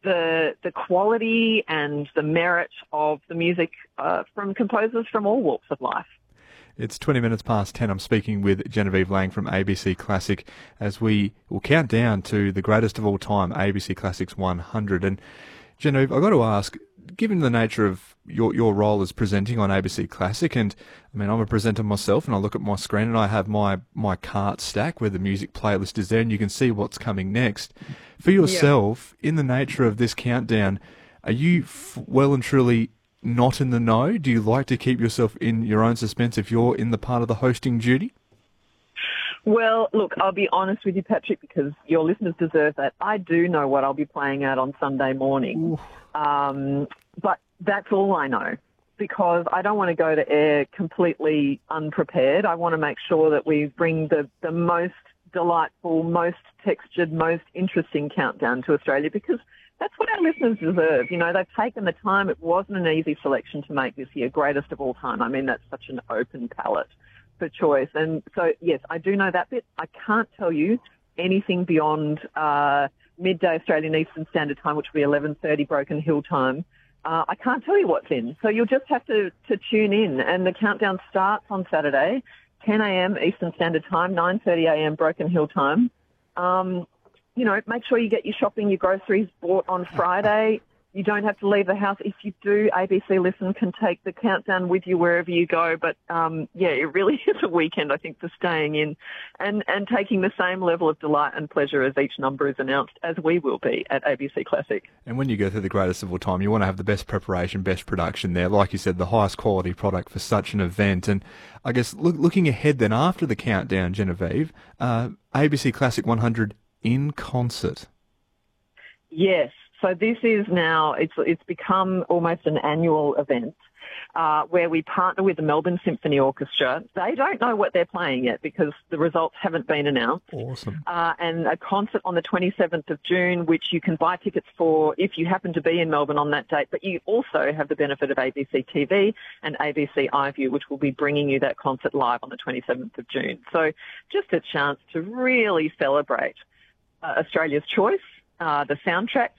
the quality and the merit of the music from composers from all walks of life. It's 20 minutes past 10. I'm speaking with Genevieve Lang from ABC Classic as we will count down to the greatest of all time, ABC Classic's 100. And Genevieve, I've got to ask, given the nature of your role as presenting on ABC Classic, and I mean, I'm a presenter myself, and I look at my screen and I have my cart stack where the music playlist is there, and you can see what's coming next. For yourself, in the nature of this countdown, are you well and truly not in the know? Do you like to keep yourself in your own suspense if you're in the part of the hosting duty? Well, look, I'll be honest with you, Patrick, because your listeners deserve that. I do know what I'll be playing out on Sunday morning. But that's all I know, because I don't want to go to air completely unprepared. I want to make sure that we bring the most delightful, most textured, most interesting countdown to Australia, because that's what our listeners deserve. You know, they've taken the time. It wasn't an easy selection to make this year, greatest of all time. I mean, that's such an open palette for choice. And so, yes, I do know that bit. I can't tell you anything beyond midday Australian Eastern Standard Time, which will be 11:30 Broken Hill time. I can't tell you what's in. So you'll just have to tune in. And the countdown starts on Saturday, 10 a.m. Eastern Standard Time, 9:30 a.m. Broken Hill time. You know, make sure you get your shopping, your groceries bought on Friday. You don't have to leave the house. If you do, ABC Listen can take the countdown with you wherever you go. But, yeah, it really is a weekend, I think, for staying in and taking the same level of delight and pleasure as each number is announced, as we will be at ABC Classic. And when you go through the greatest of all time, you want to have the best preparation, best production there. Like you said, the highest quality product for such an event. And I guess looking ahead then after the countdown, Genevieve, ABC Classic 100 in concert. Yes. So this is now, it's become almost an annual event where we partner with the Melbourne Symphony Orchestra. They don't know what they're playing yet because the results haven't been announced. Awesome. And a concert on the 27th of June, which you can buy tickets for if you happen to be in Melbourne on that date. But you also have the benefit of ABC TV and ABC iView, which will be bringing you that concert live on the 27th of June. So just a chance to really celebrate Australia's choice, the soundtrack